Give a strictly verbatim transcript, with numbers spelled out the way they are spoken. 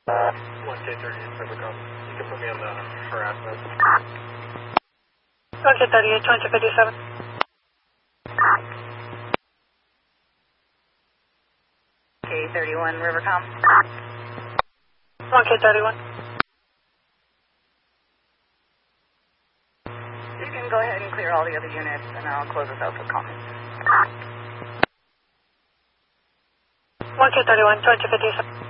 one K thirty-eight, Rivercom. You can put me on the harassment. one K thirty-eight, twenty fifty-seven. K thirty-one, Rivercom. one K thirty-one. You can go ahead and clear all the other units, and I'll close this out for comments. one K thirty-one, twenty fifty-seven.